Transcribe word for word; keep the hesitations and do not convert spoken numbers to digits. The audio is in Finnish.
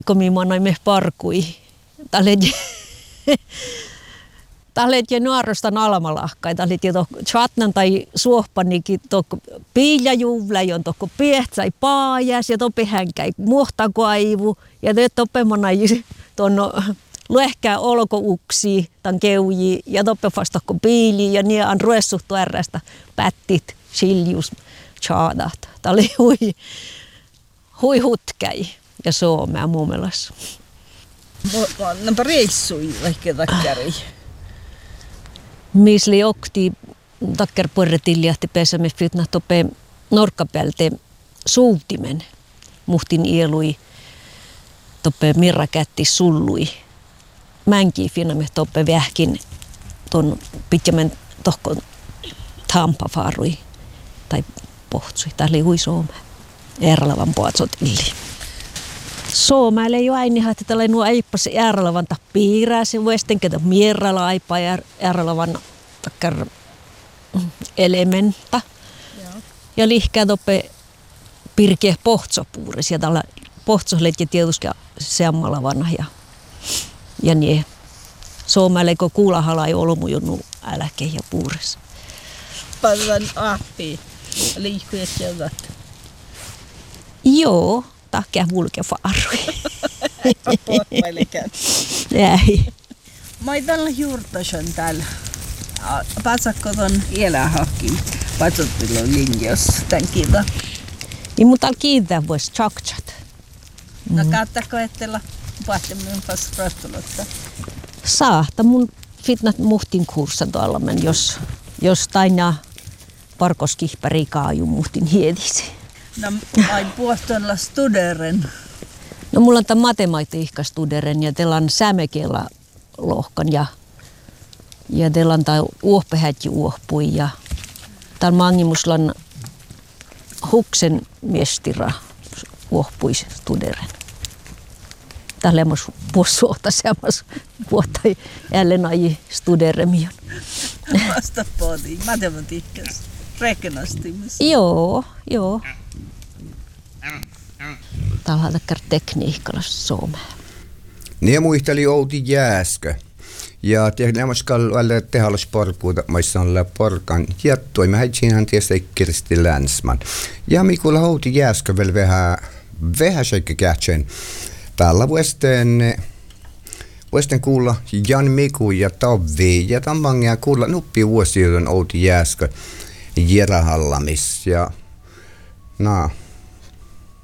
kun minä annoin parkui. Tällöin jo nuorostan almalahkai. Tällöin jo chatnan tai suohpanikin tokko piiljajuvla, jon tokko piehtsai paajas ja topi hänkäi muhtakaivu. Ja te toppe manai tuon luehkää olkouksi tämän keuji ja toppe vastokko piili ja niin on ruessuttu ärrästä pättit siljus chaadat. Tämä oli hui, hui hutkäi ja suomea mun mielestä. Nämä reissui ehkä takkari. Misli okti takkar porretiljahti pesämme fytnä tope norkkapälte suutimen. Muhtin ielui tope mirra kätti sullui. Mänki finamme tope vähkin ton pitkämen tohkon tampafarui tai pohtsui. Tää oli hui Suomea. Erlavan puatsot illi. Suomäällä ei ole aina, että tällä nuo aippas Järlavan piirää se vuosten, ketä mierralla aipaa Järlavan takkar elementa. Ja lihkää toppe pirkeä pohtsopuuris ja tällä pohtsohlet ja tietysti seammalla vanha ja, ja niin. Suomäällä eikö kuulahala ei ollut mujunnu äläke ja puuris. Paljon ahpi liikkuja sieltä. Joo. Takia vulke faarui. Pohtoilikään. Ei. Mä oon tällä juurtason täällä. Patsakko ton elähakki. Patsottilo linjos. Tän kiitos. Niin mun täällä kiittää vois tjaktjat. No kaattako ettellä pahtemmin pas rastulutta? Saahta mun fitnat muhtin kurssan tuolla men, jos, jos taina parkoskihpäri kaaju muhtin hiedisi. No, ai puhutella studeren. No mulla on tämän matematiikka studeren ja teillä on sämekielä lohkan ja ja teillä on tämä uohpehätji uohpui ja täällä mangimuslan huksen mestira uohpui studeren. Täällä on puosuota semmoista puhuttaa jälleen aji studeremion. Vasta pohtiin matematiikassa. Räknastimis. Joo, joo. Täällä on takkar tekniikalla Suomea. Ne muisteli Outi Jääskö. Ja tehdään alle tehallisporkuuta, missä on porkan jättoi. Mä häitsinhän tietysti Kirsti Länsman. Ja mikulla Outi Jääskö vielä vähän, vähän seikka kähtsen. Tällä vuosten, vuosten kuulla Jan Miku ja Tavvi. Ja tammangia kuulla nuppi vuosi Outi Jääskö Jerahallamis. Ja, no.